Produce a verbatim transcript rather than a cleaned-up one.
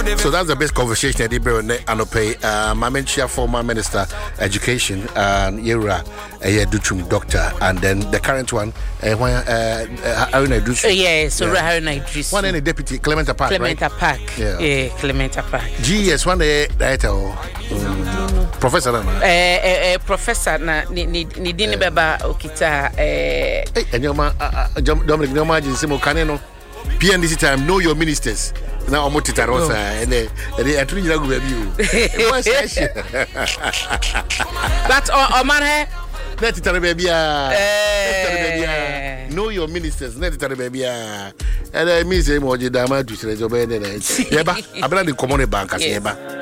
So that's the best conversation I did bro Anope. Uh Mamenchia, former Minister Education, and Yura a Duchum doctor, and then the current one uh Haruna Idris. Yeah, so Haruna Idris. One any deputy Clementa Park. Clementa right? Park. Yeah. Yeah, Clementa Park. G S one day director um, professor na. Eh eh professor na ni ni ni dini beba okita eh eh enyoma Dominic no margin simo kaneno P N D C time know your ministers. Na omo titarosa ene ene atuni nyina go baby o. That's all man he net titare baby ah. Eh know your ministers net titare baby ah. And I mean say mo je dama tu sere jo be ne. Yeba abela de common bank as yeba.